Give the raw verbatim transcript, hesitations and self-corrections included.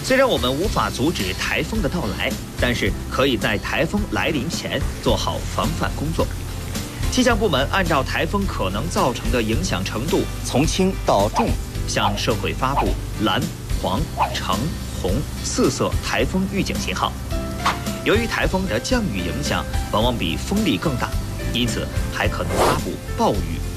虽然我们无法阻止台风的到来，但是可以在台风来临前做好防范工作。气象部门按照台风可能造成的影响程度，从轻到重，向社会发布蓝、黄、橙、红四色台风预警信号。由于台风的降雨影响往往比风力更大，因此还可能发布暴雨